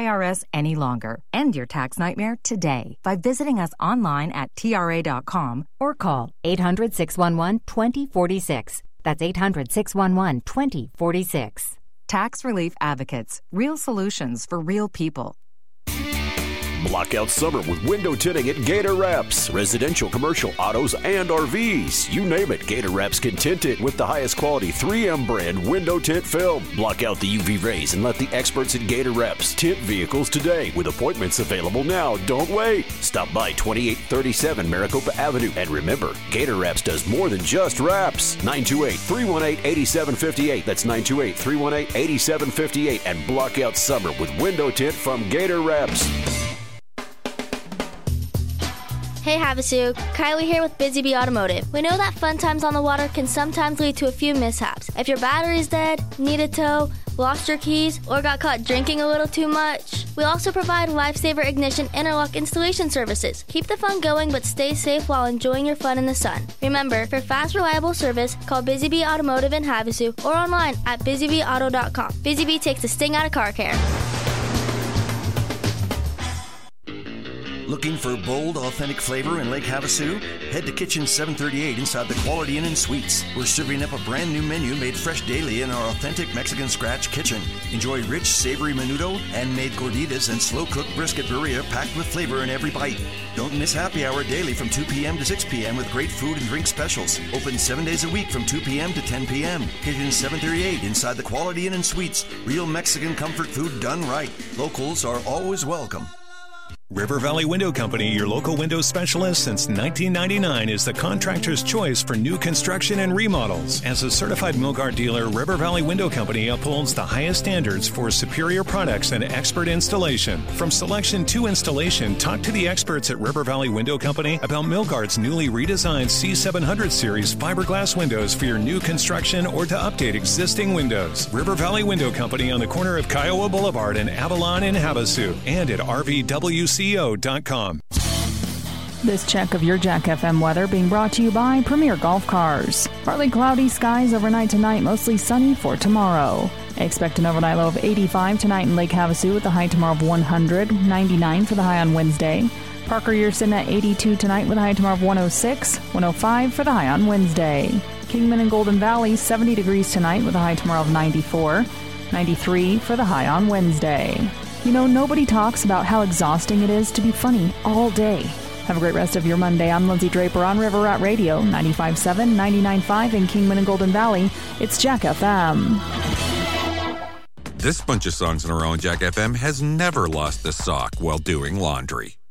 IRS any longer. End your tax nightmare today by visiting us online at TRA.com or call 800-611-2046. That's 800-611-2046. Tax Relief Advocates. Real solutions for real people. Block out summer with window tinting at Gator Wraps. Residential, commercial, autos, and RVs. You name it, Gator Wraps can tint it with the highest quality 3M brand window tint film. Block out the UV rays and let the experts at Gator Wraps tint vehicles today with appointments available now. Don't wait. Stop by 2837 Maricopa Avenue. And remember, Gator Wraps does more than just wraps. 928-318-8758. That's 928-318-8758. And block out summer with window tint from Gator Wraps. Hey Havasu, Kylie here with Busy Bee Automotive. We know that fun times on the water can sometimes lead to a few mishaps. If your battery's dead, need a tow, lost your keys, or got caught drinking a little too much. We also provide Lifesaver Ignition interlock installation services. Keep the fun going, but stay safe while enjoying your fun in the sun. Remember, for fast, reliable service, call Busy Bee Automotive in Havasu or online at busybeeauto.com. Busy Bee takes the sting out of car care. Looking for bold, authentic flavor in Lake Havasu? Head to Kitchen 738 inside the Quality Inn and Suites. We're serving up a brand new menu made fresh daily in our authentic Mexican scratch kitchen. Enjoy rich, savory menudo, handmade gorditas, and slow-cooked brisket birria packed with flavor in every bite. Don't miss happy hour daily from 2 p.m. to 6 p.m. with great food and drink specials. Open 7 days a week from 2 p.m. to 10 p.m. Kitchen 738 inside the Quality Inn and Suites. Real Mexican comfort food done right. Locals are always welcome. River Valley Window Company, your local window specialist since 1999, is the contractor's choice for new construction and remodels. As a certified Milgard dealer, River Valley Window Company upholds the highest standards for superior products and expert installation. From selection to installation, talk to the experts at River Valley Window Company about Milgard's newly redesigned C700 series fiberglass windows for your new construction or to update existing windows. River Valley Window Company on the corner of Kiowa Boulevard and Avalon in Havasu, and at RVWCO.com. This check of your Jack FM weather being brought to you by Premier Golf Cars. Partly cloudy skies overnight tonight, mostly sunny for tomorrow. Expect an overnight low of 85 tonight in Lake Havasu with a high tomorrow of 100, 99 for the high on Wednesday. Parker, you're sitting at 82 tonight with a high tomorrow of 106, 105 for the high on Wednesday. Kingman and Golden Valley, 70 degrees tonight with a high tomorrow of 94, 93 for the high on Wednesday. You know, nobody talks about how exhausting it is to be funny all day. Have a great rest of your Monday. I'm Lindsay Draper on River Rat Radio, 95.7, 99.5 in Kingman and Golden Valley. It's Jack FM. This bunch of songs in a row on Jack FM has never lost a sock while doing laundry.